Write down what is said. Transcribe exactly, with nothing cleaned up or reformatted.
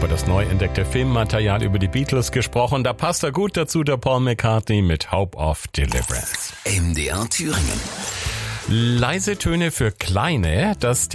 über das neu entdeckte Filmmaterial über die Beatles gesprochen. Da passt er gut dazu, der Paul McCartney mit Hope of Deliverance. M D R Thüringen. Leise Töne für Kleine, das